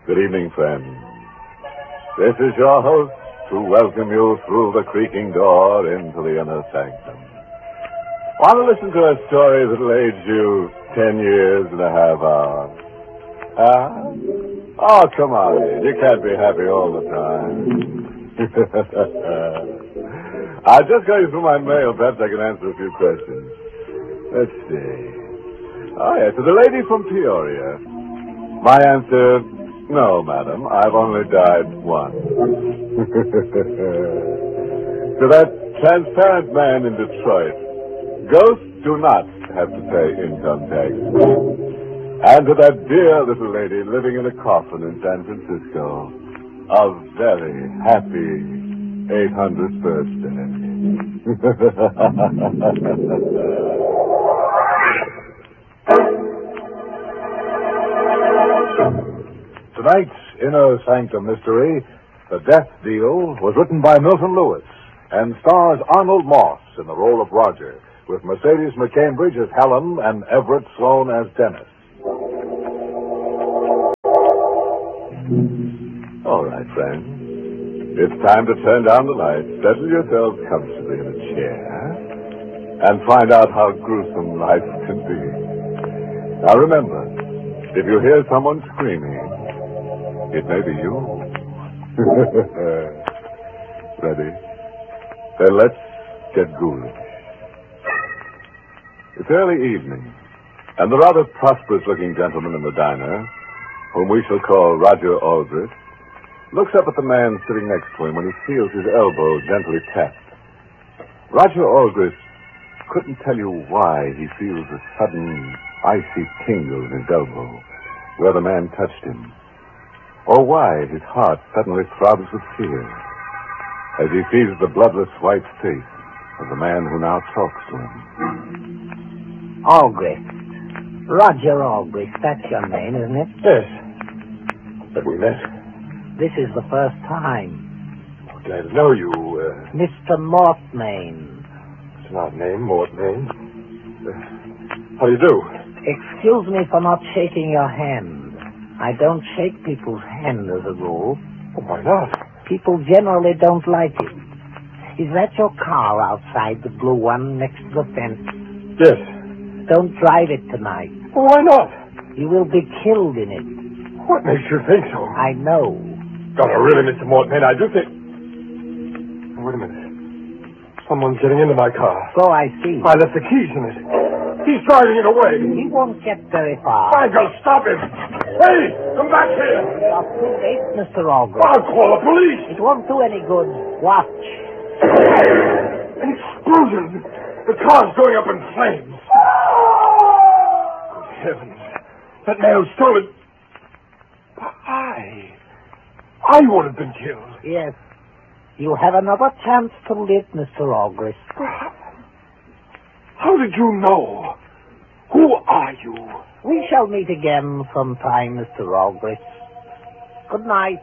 Good evening, friends. This is your host to welcome you through the creaking door into the inner sanctum. Want to listen to a story that'll age you 10 years and a half hours? Oh, come on. You can't be happy all the time. I'll just go through my mail. Perhaps I can answer a few questions. Let's see. Oh, yes, to the lady from Peoria. My answer, no, madam. I've only died once. To that transparent man in Detroit, ghosts do not have to pay income tax. And to that dear little lady living in a coffin in San Francisco, a very happy 800th birthday. Tonight's Inner Sanctum Mystery, The Death Deal, was written by Milton Lewis and stars Arnold Moss in the role of Roger, with Mercedes McCambridge as Helen and Everett Sloan as Dennis. All right, friends. It's time to turn down the lights, settle yourselves comfortably in a chair, and find out how gruesome life can be. Now remember, if you hear someone screaming, it may be you. Ready? Then let's get ghoulish. It's early evening, and the rather prosperous-looking gentleman in the diner, whom we shall call Roger Aldrich, looks up at the man sitting next to him when he feels his elbow gently tapped. Roger Aldrich couldn't tell you why he feels a sudden icy tingle in his elbow where the man touched him, or why his heart suddenly throbs with fear as he sees the bloodless white face of the man who now talks to him. Aldrich. Roger Aldrich, that's your name, isn't it? Yes. Have we met? This is the first time. Glad to know you, Mr. Mortmain. It's an odd name, Mortmain. How do you do? Excuse me for not shaking your hand. I don't shake people's hand as a rule. Oh, why not? People generally don't like it. Is that your car outside, the blue one next to the fence? Yes. Don't drive it tonight. Well, why not? You will be killed in it. What makes you think so? I know. Oh, really, Mr. Mortmain, I do think... Wait a minute. Someone's getting into my car. So I see. I left the keys in it. He's driving it away. He won't get very far. Michael, stop him! Hey, come back here! You're too late, Mr. Aldrich. I'll call the police! It won't do any good. Watch. An explosion! The car's going up in flames. Good heavens. That nail's stolen. I would have been killed. Yes. You have another chance to live, Mr. Aldrich. How did you know? Who are you? We shall meet again sometime, Mr. Aldrich. Good night.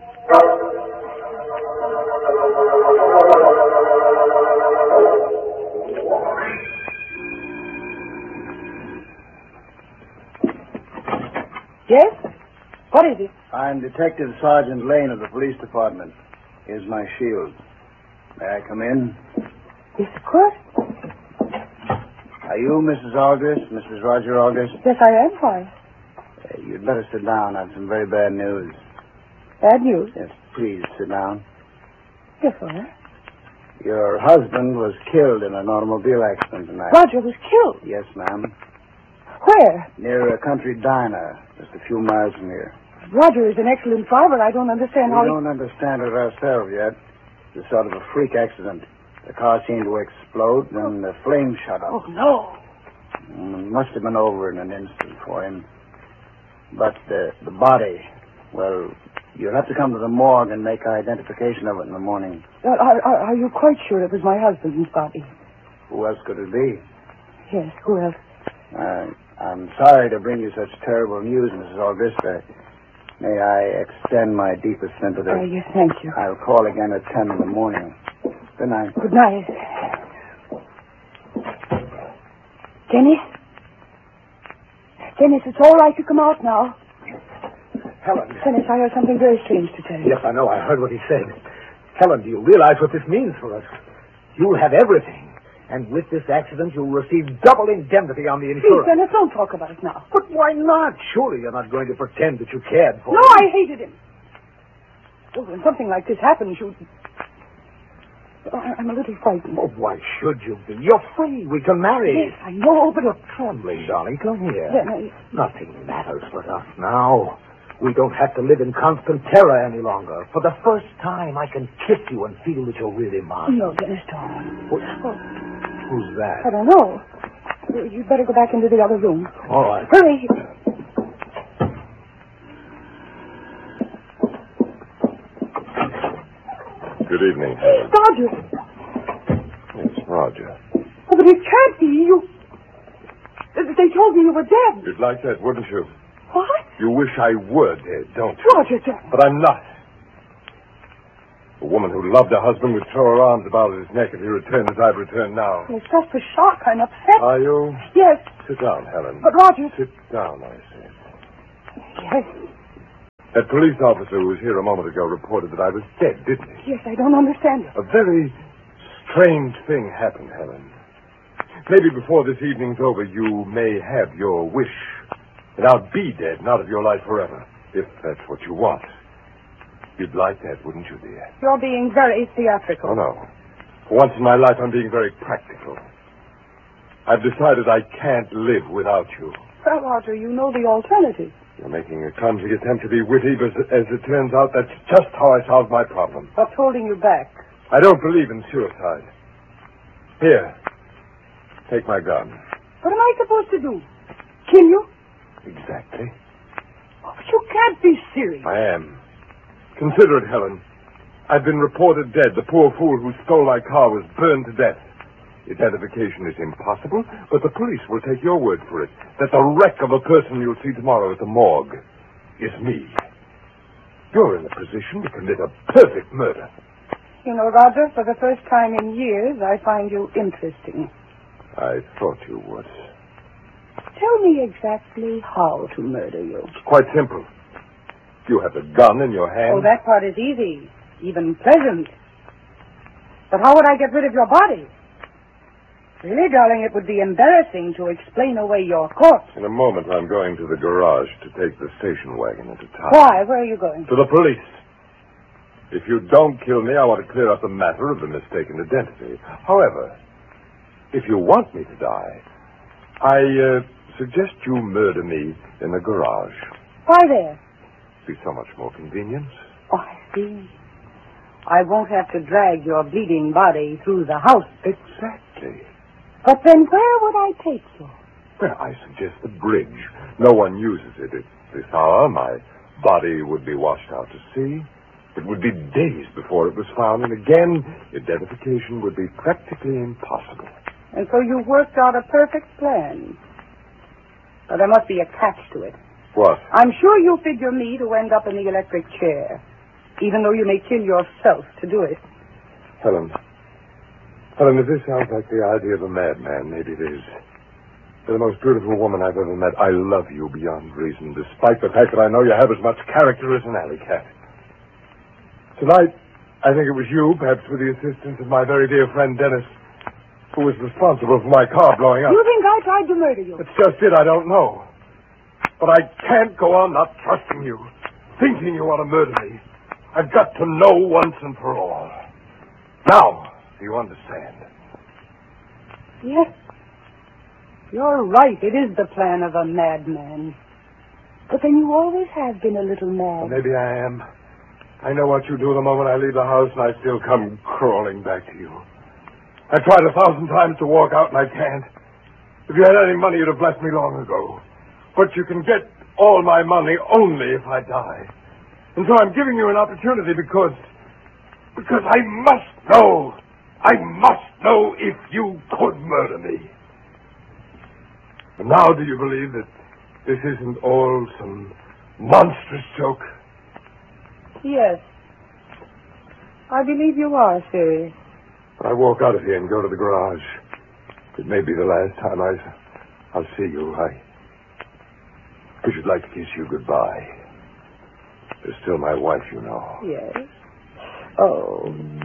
Yes? What is it? I'm Detective Sergeant Lane of the police department. Here's my shield. May I come in? Yes, of course. Are you Mrs. Aldrich, Mrs. Roger Aldrich? Yes, I am. Why? You'd better sit down. I have some very bad news. Bad news? Yes, please sit down. Yes, sir. Your husband was killed in an automobile accident tonight. Roger was killed. Yes, ma'am. Where? Near a country diner, just a few miles from here. Roger is an excellent driver. I don't understand how We don't understand it ourselves yet. It's sort of a freak accident. The car seemed to explode, and the flames shot up. Oh, no. It must have been over in an instant for him. But the body, well, you'll have to come to the morgue and make identification of it in the morning. Are you quite sure it was my husband's body? Who else could it be? Yes, who else? I'm sorry to bring you such terrible news, Mrs. Aldrich. May I extend my deepest sympathy? Yes, thank you. I'll call again at 10 in the morning. Good night. Good night. Dennis, it's all right to come out now. Helen. Dennis, I have something very strange to tell you. Yes, I know. I heard what he said. Helen, do you realize what this means for us? You'll have everything. And with this accident, you'll receive double indemnity on the Please, insurance. Dennis, don't talk about it now. But why not? Surely you're not going to pretend that you cared for No, him. I hated him. Well, when something like this happens, you... I'm a little frightened. Oh, why should you be? You're free. We can marry. Yes, I know, but... You're trembling, darling. Come here. Dennis. Nothing matters but us now. We don't have to live in constant terror any longer. For the first time, I can kiss you and feel that you're really mine. No, Dennis, don't. Who's that? I don't know. You'd better go back into the other room. All right. Hurry. Good evening, Helen. Roger. It's Roger. Oh, but it can't be. You... They told me you were dead. You'd like that, wouldn't you? What? You wish I were dead, don't you? Roger, Jack. But I'm not. A woman who loved her husband would throw her arms about his neck if he returned as I've returned now. It's just a shock. I'm upset. Are you? Yes. Sit down, Helen. But, Roger... Sit down, I said. Yes. That police officer who was here a moment ago reported that I was dead, didn't he? Yes, I don't understand it. A very strange thing happened, Helen. Maybe before this evening's over, you may have your wish. And I'll be dead and out of your life forever, if that's what you want. You'd like that, wouldn't you, dear? You're being very theatrical. Oh, no. For once in my life, I'm being very practical. I've decided I can't live without you. Well, Roger, you know the alternative. You're making a clumsy attempt to be witty, but as it turns out, that's just how I solved my problem. What's holding you back? I don't believe in suicide. Here, take my gun. What am I supposed to do? Kill you? Exactly. Oh, but you can't be serious. I am. Consider it, Helen. I've been reported dead. The poor fool who stole my car was burned to death. Identification is impossible, but the police will take your word for it that the wreck of a person you'll see tomorrow at the morgue is me. You're in a position to commit a perfect murder. You know, Roger, for the first time in years, I find you interesting. I thought you would. Tell me exactly how to murder you. It's quite simple. You have a gun in your hand. Oh, that part is easy, even pleasant. But how would I get rid of your body? Really, darling, it would be embarrassing to explain away your corpse. In a moment, I'm going to the garage to take the station wagon into town. Why? Where are you going? To the police. If you don't kill me, I want to clear up the matter of the mistaken identity. However, if you want me to die, I suggest you murder me in the garage. Why there? Be so much more convenient. Oh, I see. I won't have to drag your bleeding body through the house. Exactly. But then where would I take you? Well, I suggest the bridge. No one uses it at this hour. My body would be washed out to sea. It would be days before it was found, and again, identification would be practically impossible. And so you worked out a perfect plan. But there must be a catch to it. What? I'm sure you figure me to end up in the electric chair, even though you may kill yourself to do it. Helen, if this sounds like the idea of a madman, maybe it is. You're the most beautiful woman I've ever met. I love you beyond reason, despite the fact that I know you have as much character as an alley cat. Tonight, I think it was you, perhaps with the assistance of my very dear friend Dennis, who was responsible for my car blowing up. You think I tried to murder you? It's just it, I don't know. But I can't go on not trusting you, thinking you want to murder me. I've got to know once and for all. Now, do you understand? Yes. You're right. It is the plan of a madman. But then you always have been a little Well, mad. maybe I am. I know what you do the moment I leave the house, and I still come crawling back to you. I've tried 1,000 times to walk out, and I can't. If you had any money, you'd have blessed me long ago. But you can get all my money only if I die. And so I'm giving you an opportunity because I must know. I must know if you could murder me. And now do you believe that this isn't all some monstrous joke? Yes. I believe you are serious. I walk out of here and go to the garage. It may be the last time I'll see you. I should like to kiss you goodbye. is still my wife, you know. Yes. Oh.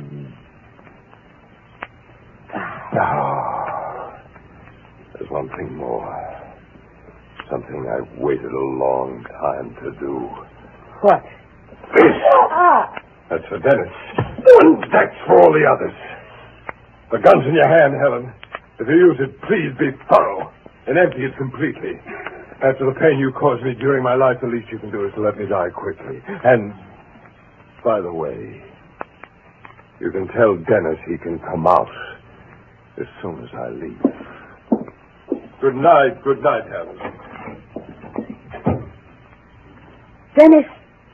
Now, there's one thing more. Something I've waited a long time to do. What? This! Ah! That's for Dennis. And that's for all the others. The gun's in your hand, Helen. If you use it, please be thorough and empty it completely. After the pain you caused me during my life, the least you can do is to let me die quickly. And, by the way, you can tell Dennis he can come out as soon as I leave. Good night, Helen. Dennis!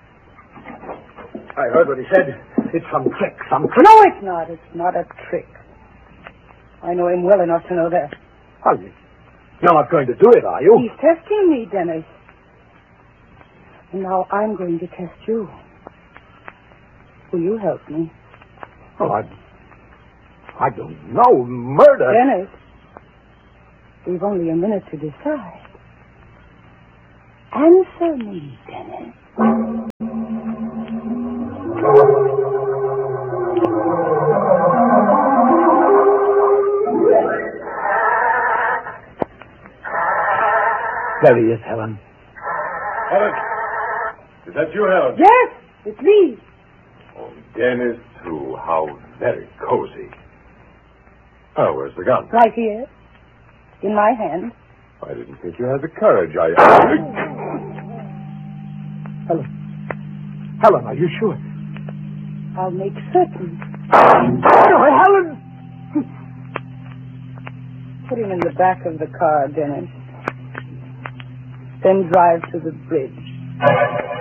I heard what he said. It's some trick, No, it's not. It's not a trick. I know him well enough to know that. Oh, you're not going to do it, are you? He's testing me, Dennis. And now I'm going to test you. Will you help me? Oh, I don't know. Murder? Dennis, we've only a minute to decide. Answer me, Dennis. There he is, Helen. Helen! Is that you, Helen? Yes, it's me. Oh, Dennis, too. How very cozy. Oh, where's the gun? Right here. In my hand. I didn't think you had the courage. Helen, are you sure? I'll make certain. Helen! Put him in the back of the car, Dennis. Then drive to the bridge.